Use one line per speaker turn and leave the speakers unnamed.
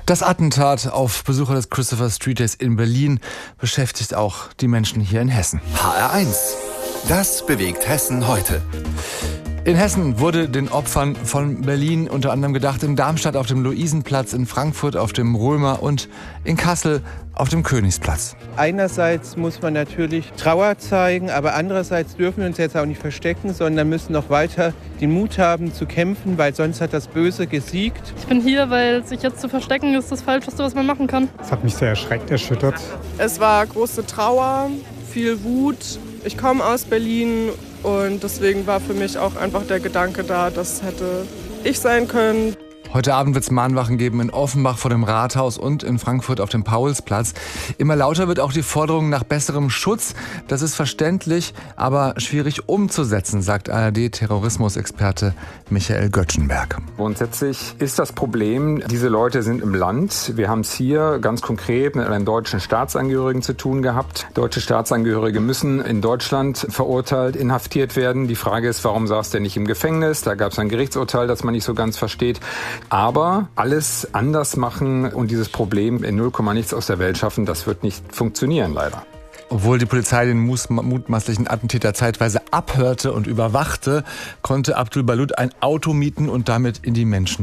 Das Attentat auf Besucher des Christopher Street Days in Berlin beschäftigt auch die Menschen hier in Hessen.
HR1. Das bewegt Hessen heute.
In Hessen wurde den Opfern von Berlin unter anderem gedacht, in Darmstadt auf dem Luisenplatz, in Frankfurt auf dem Römer und in Kassel auf dem Königsplatz.
Einerseits muss man natürlich Trauer zeigen, aber andererseits dürfen wir uns jetzt auch nicht verstecken, sondern müssen noch weiter den Mut haben zu kämpfen, weil sonst hat das Böse gesiegt.
Ich bin hier, weil sich jetzt zu verstecken ist das Falscheste, was man machen kann.
Es hat mich sehr erschreckt, erschüttert.
Es war große Trauer, viel Wut. Ich komme aus Berlin und deswegen war für mich auch einfach der Gedanke da, das hätte ich sein können.
Heute Abend wird es Mahnwachen geben in Offenbach vor dem Rathaus und in Frankfurt auf dem Paulsplatz. Immer lauter wird auch die Forderung nach besserem Schutz. Das ist verständlich, aber schwierig umzusetzen, sagt ARD-Terrorismusexperte Michael Göttschenberg.
Grundsätzlich ist das Problem, diese Leute sind im Land. Wir haben es hier ganz konkret mit einem deutschen Staatsangehörigen zu tun gehabt. Deutsche Staatsangehörige müssen in Deutschland verurteilt, inhaftiert werden. Die Frage ist, warum saß der nicht im Gefängnis? Da gab es ein Gerichtsurteil, das man nicht so ganz versteht. Aber alles anders machen und dieses Problem in 0, nichts aus der Welt schaffen, das wird nicht funktionieren, leider.
Obwohl die Polizei den mutmaßlichen Attentäter zeitweise abhörte und überwachte, konnte Abdul Balut ein Auto mieten und damit in die Menschen